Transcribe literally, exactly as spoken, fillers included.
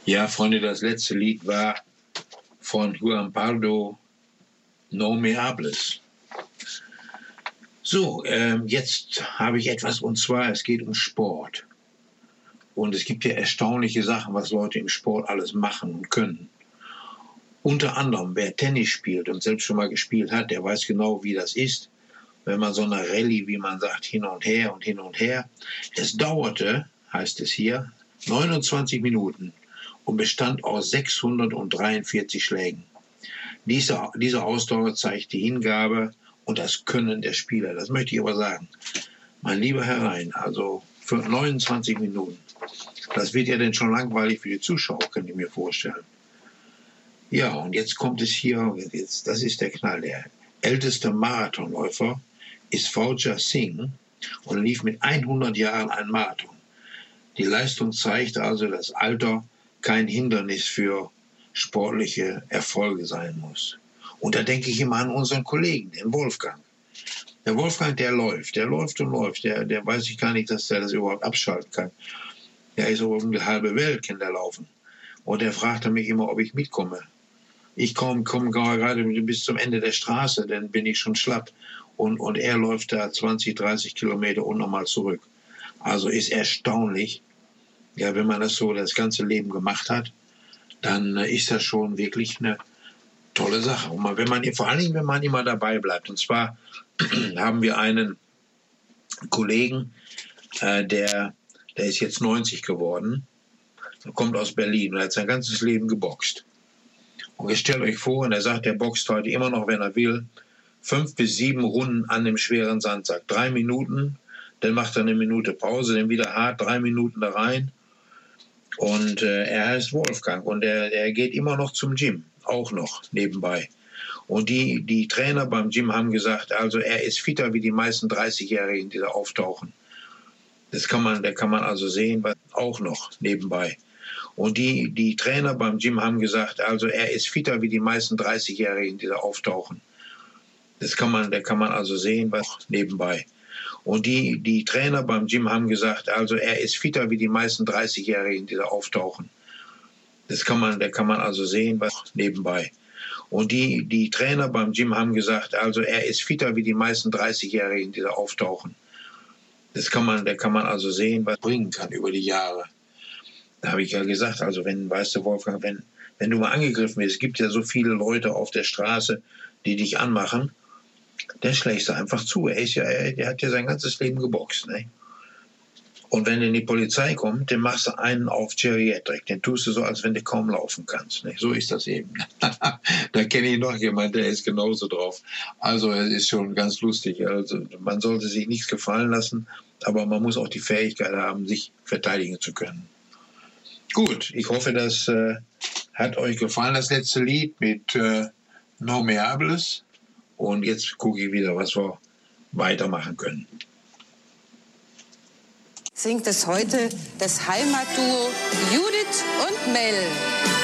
Ja, Freunde, das letzte Lied war von Juan Pardo, No Me Hables. So, ähm, jetzt habe ich etwas, und zwar, es geht um Sport. Und es gibt ja erstaunliche Sachen, was Leute im Sport alles machen und können. Unter anderem, wer Tennis spielt und selbst schon mal gespielt hat, der weiß genau, wie das ist, wenn man so eine Rallye, wie man sagt, hin und her und hin und her. Es dauerte, heißt es hier, neunundzwanzig Minuten und bestand aus sechshundertdreiundvierzig Schlägen. Diese, diese Ausdauer zeigt die Hingabe und das Können der Spieler. Das möchte ich aber sagen. Mein lieber Herr Rhein, also für neunundzwanzig Minuten. Das wird ja dann schon langweilig für die Zuschauer, kann ich mir vorstellen. Ja, und jetzt kommt es hier, jetzt, das ist der Knall. Der älteste Marathonläufer ist Fauja Singh und lief mit hundert Jahren einen Marathon. Die Leistung zeigt also, dass Alter kein Hindernis für sportliche Erfolge sein muss. Und da denke ich immer an unseren Kollegen, den Wolfgang. Der Wolfgang, der läuft, der läuft und läuft, der, der weiß ich gar nicht, dass der das überhaupt abschalten kann. Der ist aber um die halbe Welt, kann der laufen. Und der fragte mich immer, ob ich mitkomme. Ich komme komm gerade bis zum Ende der Straße, dann bin ich schon schlapp. Und, und er läuft da zwanzig, dreißig Kilometer und nochmal zurück. Also ist erstaunlich, ja, wenn man das so das ganze Leben gemacht hat, dann ist das schon wirklich eine tolle Sache. Und man, wenn man, vor allen Dingen, wenn man immer dabei bleibt. Und zwar haben wir einen Kollegen, äh, der, der ist jetzt neunzig geworden, kommt aus Berlin und hat sein ganzes Leben geboxt. Und ihr stellt euch vor, und er sagt, der boxt heute immer noch, wenn er will, fünf bis sieben Runden an dem schweren Sandsack. Drei Minuten, dann macht er eine Minute Pause, dann wieder hart, drei Minuten da rein. Und äh, er heißt Wolfgang und er, er geht immer noch zum Gym, auch noch nebenbei. Und die, die Trainer beim Gym haben gesagt, also er ist fitter wie die meisten dreißigjährigen, die da auftauchen. Das kann man, da kann man also sehen, was auch noch nebenbei. Und die, die Trainer beim Gym haben gesagt, also er ist fitter wie die meisten dreißigjährigen, die da auftauchen. Das kann man, da kann man also sehen, was nebenbei. Und die, die Trainer beim Gym haben gesagt, also er ist fitter wie die meisten dreißigjährigen, die da auftauchen. Das kann man, da kann man also sehen, was nebenbei. Und die, die Trainer beim Gym haben gesagt, also er ist fitter wie die meisten dreißigjährigen, die da auftauchen. Das kann man, da kann man also sehen, was bringen kann über die Jahre. Da habe ich ja gesagt, also wenn, weißt du, Wolfgang, wenn, wenn du mal angegriffen wirst, es gibt ja so viele Leute auf der Straße, die dich anmachen, dann schlägst du einfach zu. Er ist ja, er, er hat ja sein ganzes Leben geboxt. Ne? Und wenn dann die Polizei kommt, dann machst du einen auf Geriatrik. Den tust du so, als wenn du kaum laufen kannst. Ne? So ist das eben. Da kenne ich noch jemanden, der ist genauso drauf. Also es ist schon ganz lustig. Also man sollte sich nichts gefallen lassen, aber man muss auch die Fähigkeit haben, sich verteidigen zu können. Gut, ich hoffe, das äh, hat euch gefallen, das letzte Lied mit äh, No Me Hables. Und jetzt gucke ich wieder, was wir weitermachen können. Singt es heute das Heimatduo Judith und Mel.